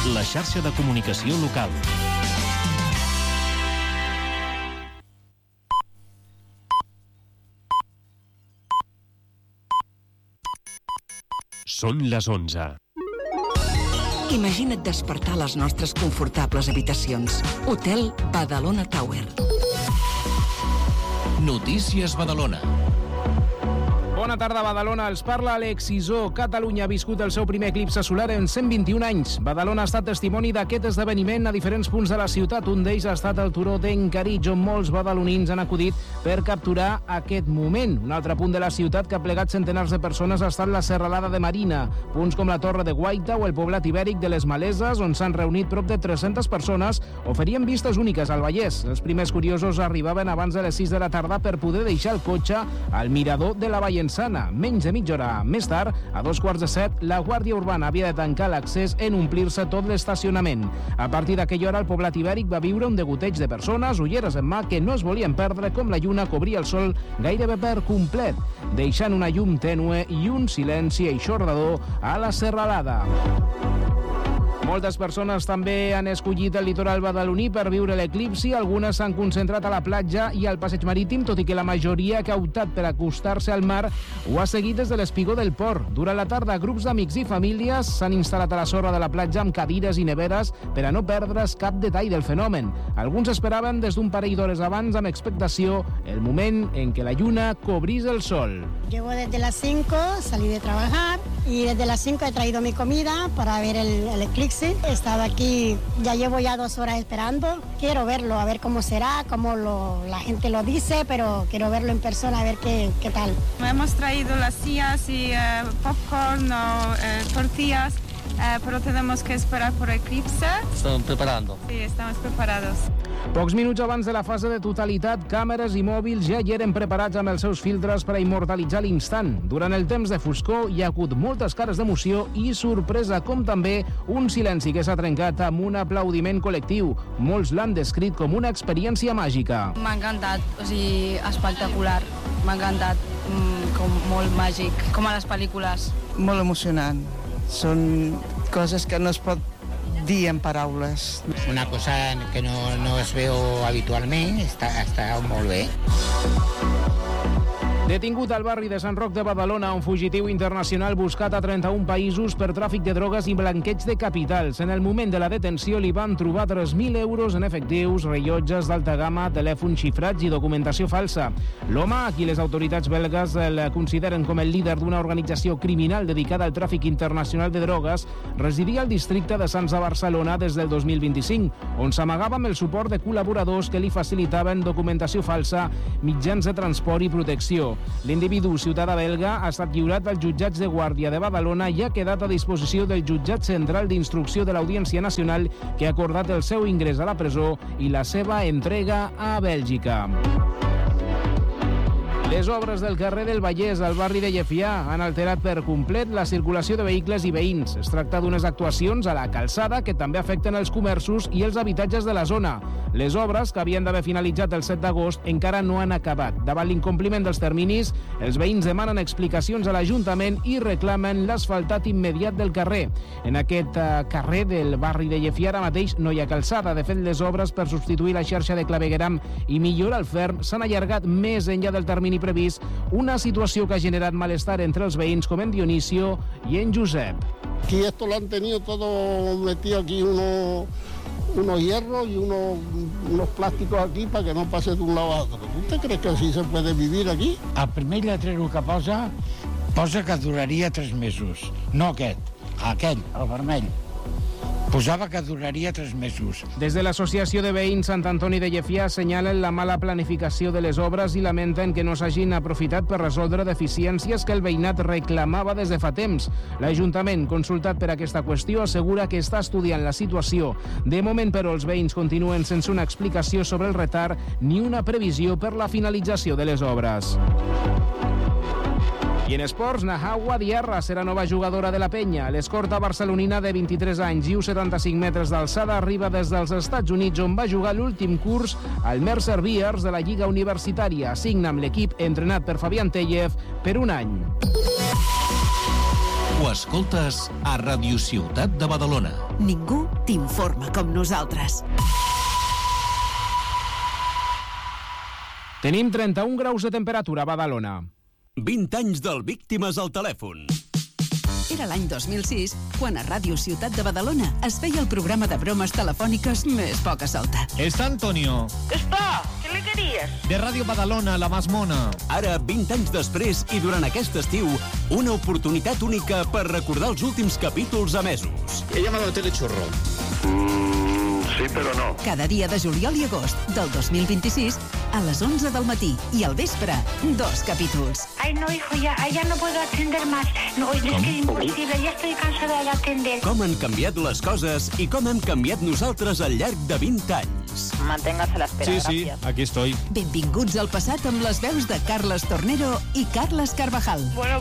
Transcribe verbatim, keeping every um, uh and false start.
la xarxa de comunicació local. Són les onze. Imagina't despertar a les nostres confortables habitacions. Hotel Badalona Tower. Notícies Badalona. Bona tarda, Badalona. Els parla Alex Isó. Catalunya ha viscut el seu primer eclipse solar en cent vint-i-un anys. Badalona ha estat testimoni d'aquest esdeveniment a diferents punts de la ciutat. Un d'ells ha estat el turó d'Encaritx, on molts badalonins han acudit per capturar aquest moment. Un altre punt de la ciutat que ha plegat centenars de persones ha estat la Serralada de Marina. Punts com la Torre de Guaita o el poblat ibèric de les Maleses, on s'han reunit prop de tres-centes persones, oferien vistes úniques al Vallès. Els primers curiosos arribaven abans de les sis de la tarda per poder deixar el cotxe al mirador de la Vallensana. Menys de mitja hora més tard, a dos quarts de set, la Guàrdia Urbana havia de tancar l'accés en omplir-se tot l'estacionament. A partir d'aquella hora, el poblat ibèric va viure un degoteig de persones, ulleres en mà, que no es volien perdre com la lluna cobria el sol gairebé per complet, deixant una llum tènue i un silenci eixordador a la serralada. Moltes persones també han escollit el litoral badaloní per viure l'eclipsi. Algunes s'han concentrat a la platja i al passeig marítim, tot i que la majoria que ha optat per acostar-se al mar ho ha seguit des de l'espigó del port. Durant la tarda, grups d'amics i famílies s'han instal·lat a la sorra de la platja amb cadires i neveres per a no perdre's cap detall del fenomen. Alguns esperaven des d'un parell d'hores abans amb expectació el moment en què la lluna cobrís el sol. Llevo desde las cinco, salí de trabajar y desde las cinco he traído mi comida para ver el, el eclipse. He estado aquí, ya llevo ya dos horas esperando. Quiero verlo, a ver cómo será, cómo lo, la gente lo dice, pero quiero verlo en persona, a ver qué, qué tal. Hemos traído las sillas y uh, popcorn o uh, tortillas, uh, pero tenemos que esperar por el eclipse. Estamos preparando. Sí, estamos preparados. Pocs minuts abans de la fase de totalitat, càmeres i mòbils ja hi eren preparats amb els seus filtres per a immortalitzar l'instant. Durant el temps de foscor hi ha hagut moltes cares d'emoció i sorpresa, com també un silenci que s'ha trencat amb un aplaudiment col·lectiu. Molts l'han descrit com una experiència màgica. M'ha encantat, o sigui, espectacular. M'ha encantat, mm, com molt màgic, com a les pel·lícules. Molt emocionant. Són coses que no es pot dir en paraules. Una cosa que no, no es veu habitualment, està, està molt bé. Detingut al barri de Sant Roc de Badalona, un fugitiu internacional buscat a trenta-un països per tràfic de drogues i blanqueig de capitals. En el moment de la detenció li van trobar tres mil euros en efectius, rellotges d'alta gamma, telèfons xifrats i documentació falsa. L'home, a qui les autoritats belgues el consideren com el líder d'una organització criminal dedicada al tràfic internacional de drogues, residia al districte de Sants de Barcelona des del dos mil vint-i-cinc, on s'amagava amb el suport de col·laboradors que li facilitaven documentació falsa, mitjans de transport i protecció. L'individu ciutadà belga ha estat lliurat als jutjats de Guàrdia de Badalona i ha quedat a disposició del jutjat central d'instrucció de l'Audiència Nacional, que ha acordat el seu ingrés a la presó i la seva entrega a Bèlgica. Les obres del carrer del Vallès, al barri de Llefià, han alterat per complet la circulació de vehicles i veïns. Es tracta d'unes actuacions a la calçada que també afecten els comerços i els habitatges de la zona. Les obres, que havien d'haver finalitzat el set d'agost, encara no han acabat. Davant l'incompliment dels terminis, els veïns demanen explicacions a l'Ajuntament i reclamen l'asfaltat immediat del carrer. En aquest uh, carrer del barri de Llefià ara mateix no hi ha calçada. De fet, les obres per substituir la xarxa de clavegueram i millorar el ferm s'han allargat més enllà del termini previst, una situació que ha generat malestar entre els veïns com en Dionisio i en Josep. Aquí esto lo han tenido todo metido aquí, uno, unos hierros y uno, unos plásticos aquí para que no pase de un lado a otro. ¿Usted cree que así se puede vivir aquí? El primer lletrero que posa, posa que duraria tres mesos. No aquest, aquell, el vermell. Posava que duraria tres mesos. Des de l'Associació de Veïns Sant Antoni de Llefià assenyalen la mala planificació de les obres i lamenten que no s'hagin aprofitat per resoldre deficiències que el veïnat reclamava des de fa temps. L'Ajuntament, consultat per aquesta qüestió, assegura que està estudiant la situació. De moment, però, els veïns continuen sense una explicació sobre el retard ni una previsió per la finalització de les obres. I en esports, Nahawa Diarra serà nova jugadora de la Penya. L'escorta barcelonina de vint-i-tres anys i u coma setanta-cinc metres d'alçada arriba des dels Estats Units, on va jugar l'últim curs al Mercer Bears de la Lliga Universitària. Signa amb l'equip entrenat per Fabián Tellez per un any. Ho escoltes a Radio Ciutat de Badalona. Ningú t'informa com nosaltres. Tenim trenta-un graus de temperatura a Badalona. vint anys del Víctimes al telèfon. Era l'any dos mil sis, quan a Ràdio Ciutat de Badalona es feia el programa de bromes telefòniques més poca solta. Está Antonio. Està, què li queries? De Ràdio Badalona, la más mona. Ara, vint anys després i durant aquest estiu, una oportunitat única per recordar els últims capítols emesos. He llamado a Telechorro. Mm, sí, però no. Cada dia de juliol i agost del dos mil vint-i-sis a les onze del matí i al vespre, dos capítols. Ay, no, hijo, ya, ya no puedo atender más. No, es que es imposible, ya estoy cansada de atender. Com han canviat les coses i com hem canviat nosaltres al llarg de vint anys. Manténgase la espera, Sí, gracias. sí, aquí estoy. Benvinguts al passat amb les veus de Carles Tornero i Carles Carvajal. Bueno,